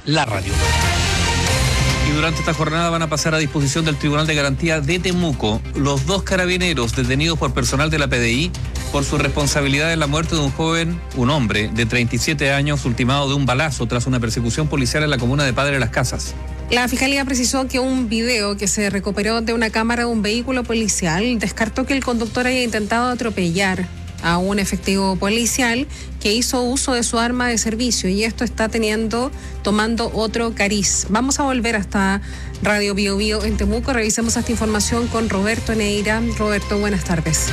la radio. Y durante esta jornada van a pasar a disposición del Tribunal de Garantía de Temuco los 2 carabineros detenidos por personal de la PDI por su responsabilidad en la muerte de un hombre de 37 años, ultimado de un balazo tras una persecución policial en la comuna de Padre Las Casas. La Fiscalía precisó que un video que se recuperó de una cámara de un vehículo policial descartó que el conductor haya intentado atropellar a un efectivo policial que hizo uso de su arma de servicio, y esto está tomando otro cariz. Vamos a volver hasta Radio Bio Bio en Temuco. Revisemos esta información con Roberto Neira. Roberto, buenas tardes.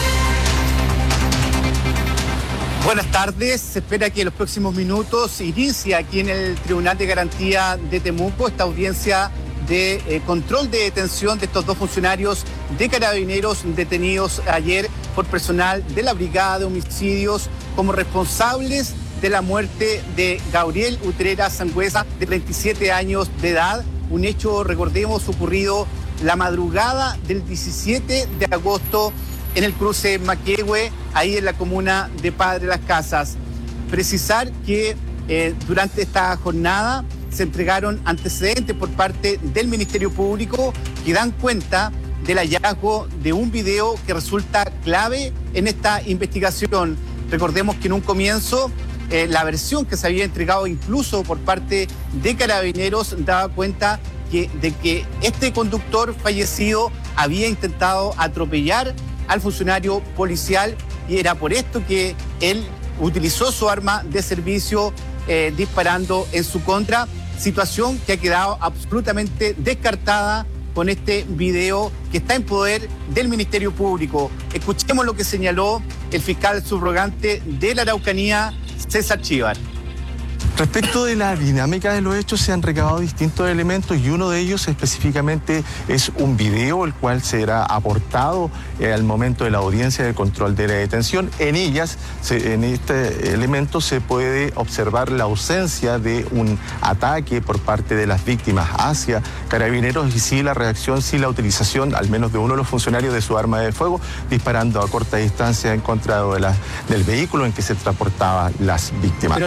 Buenas tardes. Se espera que en los próximos minutos inicie aquí en el Tribunal de Garantía de Temuco esta audiencia de control de detención de estos 2 funcionarios de carabineros detenidos ayer por personal de la Brigada de Homicidios como responsables de la muerte de Gabriel Utrera Sangüesa, de 37 años de edad. Un hecho, recordemos, ocurrido la madrugada del 17 de agosto en el cruce Maquehue, ahí en la comuna de Padre Las Casas. Precisar que durante esta jornada se entregaron antecedentes por parte del Ministerio Público que dan cuenta del hallazgo de un video que resulta clave en esta investigación. Recordemos que en un comienzo la versión que se había entregado incluso por parte de Carabineros daba cuenta de que este conductor fallecido había intentado atropellar al funcionario policial, y era por esto que él utilizó su arma de servicio disparando en su contra, situación que ha quedado absolutamente descartada con este video que está en poder del Ministerio Público. Escuchemos lo que señaló el fiscal subrogante de la Araucanía, César Chívar. Respecto de la dinámica de los hechos, se han recabado distintos elementos y uno de ellos específicamente es un video, el cual será aportado al momento de la audiencia de control de la detención. En ellas, en este elemento se puede observar la ausencia de un ataque por parte de las víctimas hacia Carabineros y sí la reacción, sí la utilización al menos de uno de los funcionarios de su arma de fuego, disparando a corta distancia en contra del vehículo en que se transportaban las víctimas.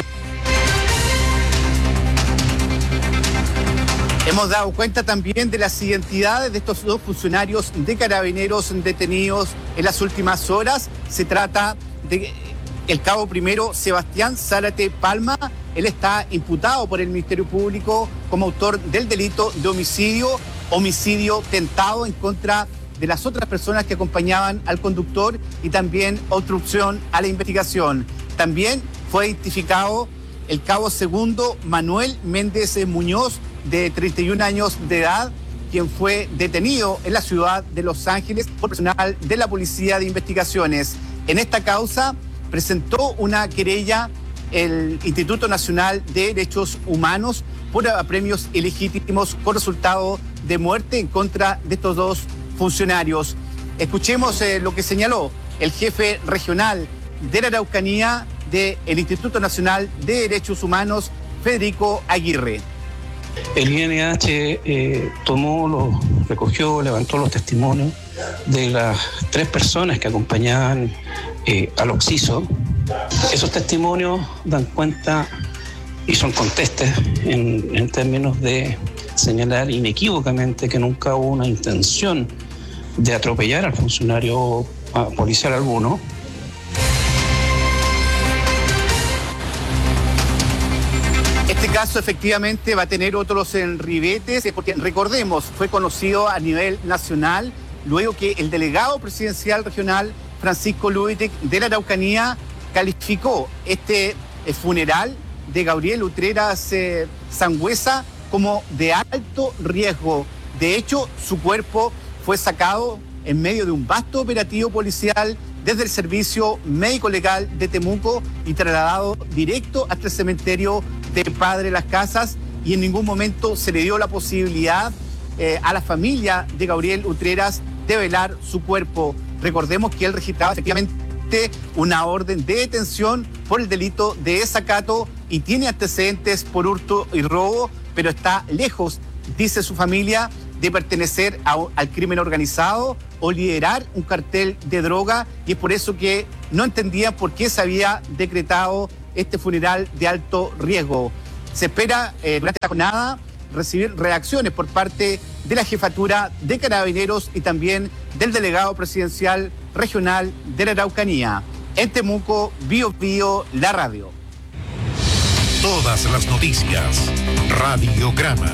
Hemos dado cuenta también de las identidades de estos 2 funcionarios de Carabineros detenidos en las últimas horas. Se trata de el cabo primero Sebastián Zárate Palma. Él está imputado por el Ministerio Público como autor del delito de homicidio tentado en contra de las otras personas que acompañaban al conductor y también obstrucción a la investigación. También fue identificado el cabo segundo Manuel Méndez Muñoz, de 31 años de edad, quien fue detenido en la ciudad de Los Ángeles por personal de la Policía de Investigaciones. En esta causa presentó una querella el Instituto Nacional de Derechos Humanos por apremios ilegítimos con resultado de muerte en contra de estos 2 funcionarios. Escuchemos lo que señaló el jefe regional de la Araucanía del Instituto Nacional de Derechos Humanos, Federico Aguirre. El INH recogió, levantó los testimonios de las 3 personas que acompañaban al occiso. Esos testimonios dan cuenta y son contestes en términos de señalar inequívocamente que nunca hubo una intención de atropellar al funcionario policial alguno. Este caso efectivamente va a tener otros ribetes, porque recordemos, fue conocido a nivel nacional luego que el delegado presidencial regional Francisco Lubitek de la Araucanía calificó este funeral de Gabriel Utrera Sangüesa como de alto riesgo. De hecho, su cuerpo fue sacado en medio de un vasto operativo policial desde el Servicio Médico Legal de Temuco y trasladado directo hasta el cementerio de Padre Las Casas, y en ningún momento se le dio la posibilidad a la familia de Gabriel Utreras de velar su cuerpo. Recordemos que él registraba efectivamente una orden de detención por el delito de desacato y tiene antecedentes por hurto y robo, pero está lejos, dice su familia, de pertenecer al crimen organizado o liderar un cartel de droga, y es por eso que no entendían por qué se había decretado este funeral de alto riesgo. Se espera durante esta jornada recibir reacciones por parte de la Jefatura de Carabineros y también del Delegado Presidencial Regional de la Araucanía. En Temuco, Bio Bio, la radio. Todas las noticias, Radiograma.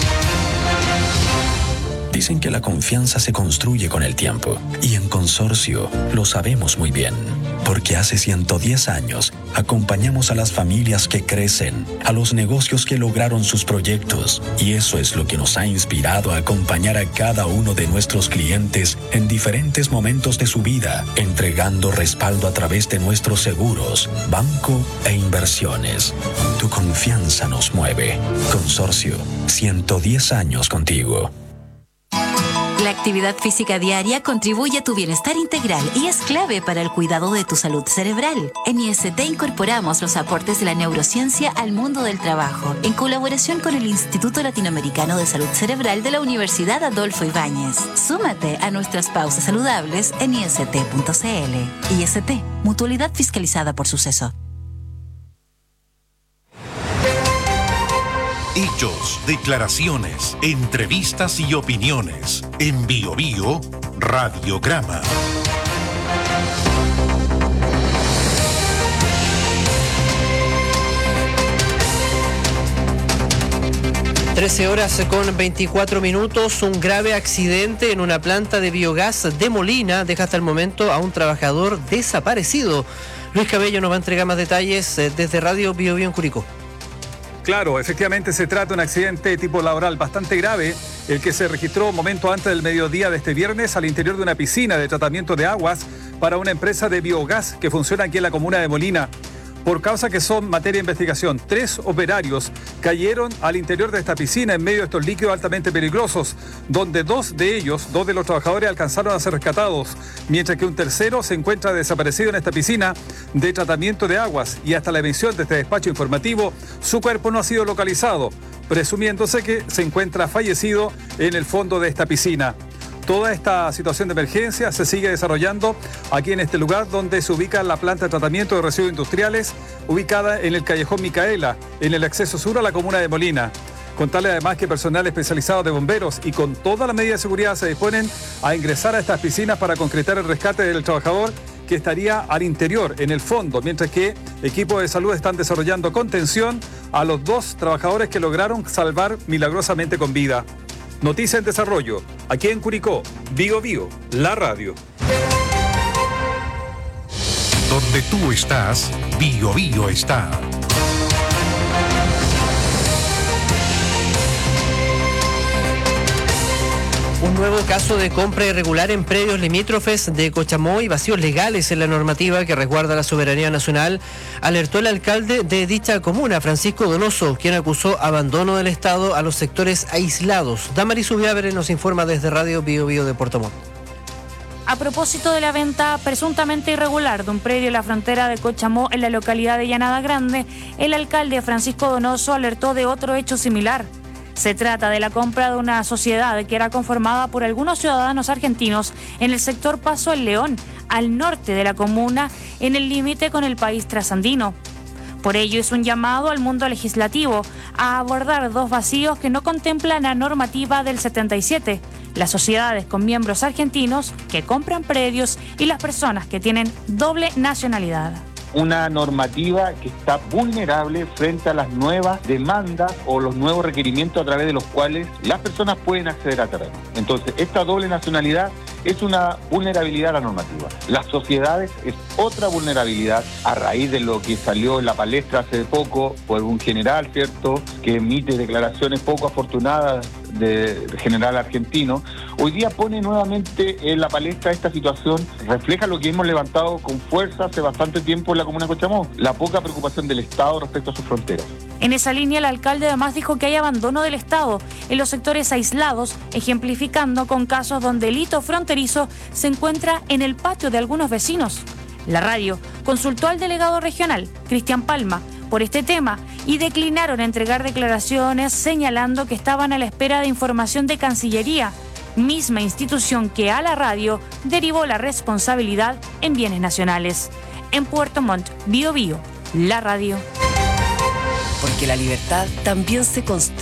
Dicen que la confianza se construye con el tiempo, y en Consorcio lo sabemos muy bien, porque hace 110 años acompañamos a las familias que crecen, a los negocios que lograron sus proyectos, y eso es lo que nos ha inspirado a acompañar a cada uno de nuestros clientes en diferentes momentos de su vida, entregando respaldo a través de nuestros seguros, banco e inversiones. Tu confianza nos mueve. Consorcio, 110 años contigo. La actividad física diaria contribuye a tu bienestar integral y es clave para el cuidado de tu salud cerebral. En IST incorporamos los aportes de la neurociencia al mundo del trabajo, en colaboración con el Instituto Latinoamericano de Salud Cerebral de la Universidad Adolfo Ibáñez. Súmate a nuestras pausas saludables en ist.cl. IST, mutualidad fiscalizada por Suceso. Hechos, declaraciones, entrevistas y opiniones. En Bio Bio, Radiograma. (13:24). Un grave accidente en una planta de biogás de Molina deja hasta el momento a un trabajador desaparecido. Luis Cabello nos va a entregar más detalles desde Radio Bio Bio en Curicó. Claro, efectivamente se trata de un accidente de tipo laboral bastante grave, el que se registró un momento antes del mediodía de este viernes al interior de una piscina de tratamiento de aguas para una empresa de biogás que funciona aquí en la comuna de Molina. Por causa que son materia de investigación, 3 operarios cayeron al interior de esta piscina en medio de estos líquidos altamente peligrosos, donde dos de los trabajadores alcanzaron a ser rescatados, mientras que un tercero se encuentra desaparecido en esta piscina de tratamiento de aguas y hasta la emisión de este despacho informativo, su cuerpo no ha sido localizado, presumiéndose que se encuentra fallecido en el fondo de esta piscina. Toda esta situación de emergencia se sigue desarrollando aquí en este lugar donde se ubica la planta de tratamiento de residuos industriales, ubicada en el callejón Micaela, en el acceso sur a la comuna de Molina. Contarle además que personal especializado de bomberos y con todas las medidas de seguridad se disponen a ingresar a estas piscinas para concretar el rescate del trabajador que estaría al interior, en el fondo, mientras que equipos de salud están desarrollando contención a los 2 trabajadores que lograron salvar milagrosamente con vida. Noticia en desarrollo, aquí en Curicó, Bio Bio, la radio. Donde tú estás, Bio Bio está. Un nuevo caso de compra irregular en predios limítrofes de Cochamó y vacíos legales en la normativa que resguarda la soberanía nacional, alertó el alcalde de dicha comuna, Francisco Donoso, quien acusó abandono del Estado a los sectores aislados. Damaris Ubiávere nos informa desde Radio Bio Bio de Puerto Montt. A propósito de la venta presuntamente irregular de un predio en la frontera de Cochamó en la localidad de Llanada Grande, el alcalde Francisco Donoso alertó de otro hecho similar. Se trata de la compra de una sociedad que era conformada por algunos ciudadanos argentinos en el sector Paso El León, al norte de la comuna, en el límite con el país trasandino. Por ello es un llamado al mundo legislativo a abordar 2 vacíos que no contemplan la normativa del 77, las sociedades con miembros argentinos que compran predios y las personas que tienen doble nacionalidad. Una normativa que está vulnerable frente a las nuevas demandas o los nuevos requerimientos a través de los cuales las personas pueden acceder a terreno. Entonces, esta doble nacionalidad es una vulnerabilidad a la normativa. Las sociedades es otra vulnerabilidad a raíz de lo que salió en la palestra hace poco por un general, ¿cierto?, que emite declaraciones poco afortunadas de general argentino. Hoy día pone nuevamente en la palestra esta situación, refleja lo que hemos levantado con fuerza hace bastante tiempo en la comuna de Cochamó, la poca preocupación del Estado respecto a sus fronteras. En esa línea, el alcalde además dijo que hay abandono del Estado en los sectores aislados, ejemplificando con casos donde el hito fronterizo se encuentra en el patio de algunos vecinos. La radio consultó al delegado regional, Cristian Palma, por este tema y declinaron entregar declaraciones señalando que estaban a la espera de información de Cancillería, misma institución que a la radio derivó la responsabilidad en bienes nacionales. En Puerto Montt, Bio Bio, la radio. porque la libertad también se construye